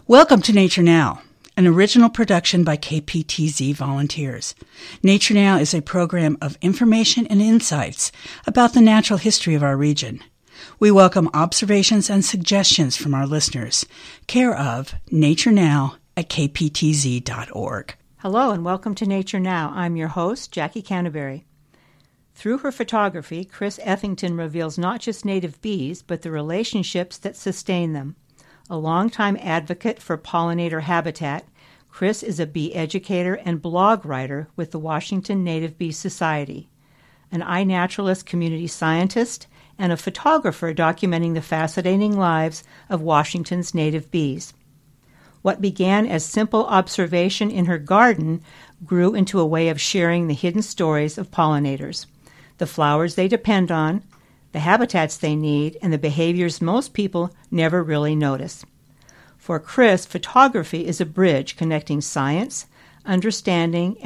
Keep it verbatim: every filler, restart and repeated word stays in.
Welcome to Nature Now, an original production by K P T Z volunteers. Nature Now is a program of information and insights about the natural history of our region. We welcome observations and suggestions from our listeners. Care of Nature Now at k p t z dot org. Hello and welcome to Nature Now. I'm your host, Jackie Canterbury. Through her photography, Chris Ethington reveals not just native bees, but the relationships that sustain them. A longtime advocate for pollinator habitat, Chris is a bee educator and blog writer with the Washington Native Bee Society, an iNaturalist community scientist, and a photographer documenting the fascinating lives of Washington's native bees. What began as simple observation in her garden grew into a way of sharing the hidden stories of pollinators, the flowers they depend on, the habitats they need, and the behaviors most people never really notice. For Chris, photography is a bridge connecting science, understanding,